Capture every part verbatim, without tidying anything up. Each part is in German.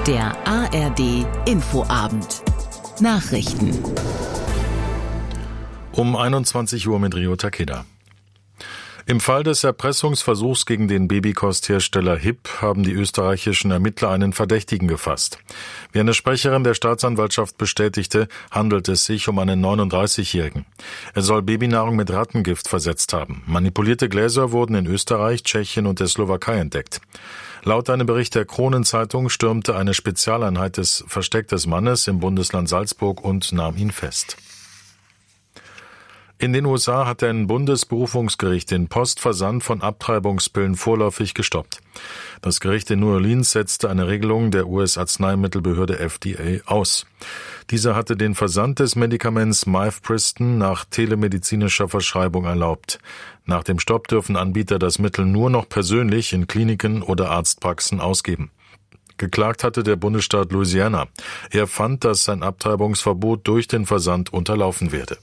Der A R D Infoabend. Nachrichten. Um einundzwanzig Uhr mit Rio Takeda. Im Fall des Erpressungsversuchs gegen den Babykosthersteller H I P haben die österreichischen Ermittler einen Verdächtigen gefasst. Wie eine Sprecherin der Staatsanwaltschaft bestätigte, handelt es sich um einen neununddreißigjährigen. Er soll Babynahrung mit Rattengift versetzt haben. Manipulierte Gläser wurden in Österreich, Tschechien und der Slowakei entdeckt. Laut einem Bericht der Kronenzeitung stürmte eine Spezialeinheit des Versteck des Mannes im Bundesland Salzburg und nahm ihn fest. In den U S A hat ein Bundesberufungsgericht den Postversand von Abtreibungspillen vorläufig gestoppt. Das Gericht in New Orleans setzte eine Regelung der U S-Arzneimittelbehörde F D A aus. Dieser hatte den Versand des Medikaments Mifepriston nach telemedizinischer Verschreibung erlaubt. Nach dem Stopp dürfen Anbieter das Mittel nur noch persönlich in Kliniken oder Arztpraxen ausgeben. Geklagt hatte der Bundesstaat Louisiana. Er fand, dass sein Abtreibungsverbot durch den Versand unterlaufen werde.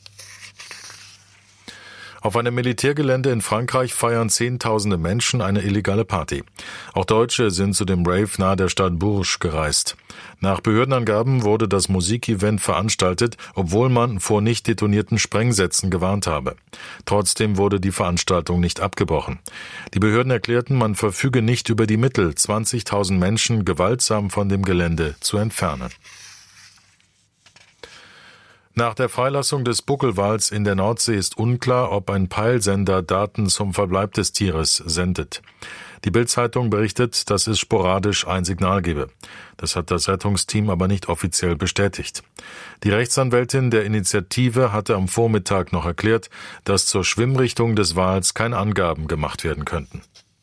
Auf einem Militärgelände in Frankreich feiern Zehntausende Menschen eine illegale Party. Auch Deutsche sind zu dem Rave nahe der Stadt Bourges gereist. Nach Behördenangaben wurde das Musikevent veranstaltet, obwohl man vor nicht detonierten Sprengsätzen gewarnt habe. Trotzdem wurde die Veranstaltung nicht abgebrochen. Die Behörden erklärten, man verfüge nicht über die Mittel, zwanzigtausend Menschen gewaltsam von dem Gelände zu entfernen. Nach der Freilassung des Buckelwals in der Nordsee ist unklar, ob ein Peilsender Daten zum Verbleib des Tieres sendet. Die Bild-Zeitung berichtet, dass es sporadisch ein Signal gebe. Das hat das Rettungsteam aber nicht offiziell bestätigt. Die Rechtsanwältin der Initiative hatte am Vormittag noch erklärt, dass zur Schwimmrichtung des Wals keine Angaben gemacht werden könnten.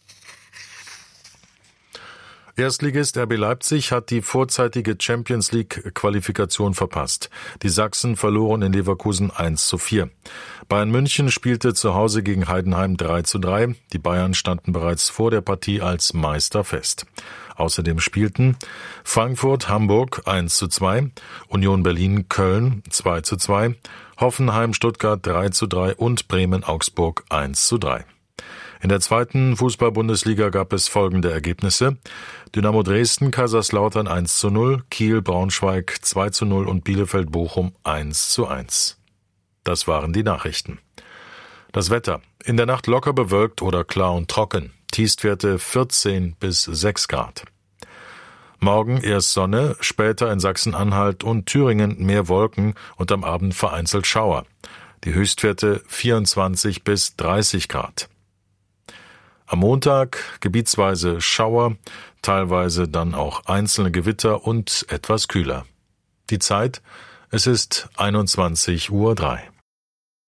Erstligist R B Leipzig hat die vorzeitige Champions-League-Qualifikation verpasst. Die Sachsen verloren in Leverkusen eins zu vier. Bayern München spielte zu Hause gegen Heidenheim drei zu drei. Die Bayern standen bereits vor der Partie als Meister fest. Außerdem spielten Frankfurt Hamburg eins zu zwei, Union Berlin Köln zwei zu zwei, Hoffenheim Stuttgart drei zu drei und Bremen Augsburg eins zu drei. In der zweiten Fußball-Bundesliga gab es folgende Ergebnisse: Dynamo Dresden, Kaiserslautern eins zu null, Kiel, Braunschweig zwei zu null und Bielefeld, Bochum eins zu eins. Das waren die Nachrichten. Das Wetter: In der Nacht locker bewölkt oder klar und trocken. Tiefstwerte vierzehn bis sechs Grad. Morgen erst Sonne, später in Sachsen-Anhalt und Thüringen mehr Wolken und am Abend vereinzelt Schauer. Die Höchstwerte vierundzwanzig bis dreißig Grad. Am Montag gebietsweise Schauer, teilweise dann auch einzelne Gewitter und etwas kühler. Die Zeit: Es ist einundzwanzig Uhr drei.